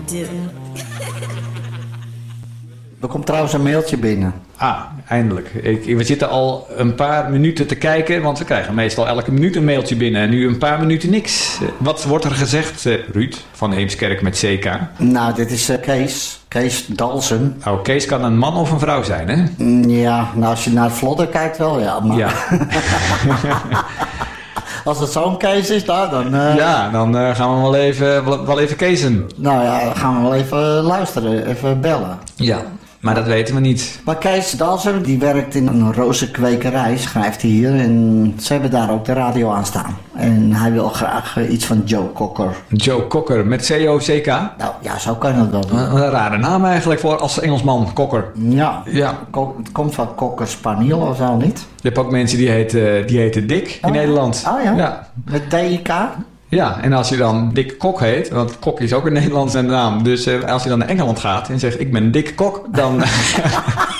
do. Er komt trouwens een mailtje binnen. Ah, eindelijk. We zitten al een paar minuten te kijken, want we krijgen meestal elke minuut een mailtje binnen. En nu een paar minuten niks. Wat wordt er gezegd, Ruud, van Heemskerk met CK? Nou, dit is Kees. Kees Dalsen. Oh, Kees kan een man of een vrouw zijn, hè? Ja, nou als je naar het vlodder kijkt wel, ja. Maar Ja. als het zo'n Kees is, nou, dan... Ja, dan gaan we wel even Keesen. Nou ja, dan gaan we wel even luisteren, even bellen. Ja, maar dat weten we niet. Maar Kees Dalsen, die werkt in een rozenkwekerij, schrijft hij hier. En ze hebben daar ook de radio aan staan. En hij wil graag iets van Joe Cocker. Joe Cocker met C-O-C-K. Nou ja, zo kan je het wel doen. Een rare naam eigenlijk voor als Engelsman, Cocker. Ja, Ja. Het komt van Cocker Spaniel of zo niet? Je hebt ook mensen die heten Dick in Nederland. Oh ja? Ja. Met D-I-K? Ja, en als je dan Dick Kok heet, want Kok is ook een Nederlandse naam. Dus als je dan naar Engeland gaat en zegt ik ben Dick Kok, dan